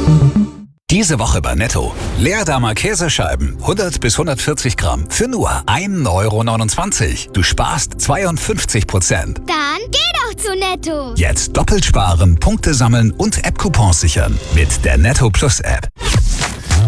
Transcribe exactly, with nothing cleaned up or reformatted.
Diese Woche bei Netto. Leerdammer Käsescheiben, hundert bis hundertvierzig Gramm, für nur ein Euro neunundzwanzig. Du sparst zweiundfünfzig Prozent. Dann geh doch zu Netto. Jetzt doppelt sparen, Punkte sammeln und App-Coupons sichern mit der Netto Plus App.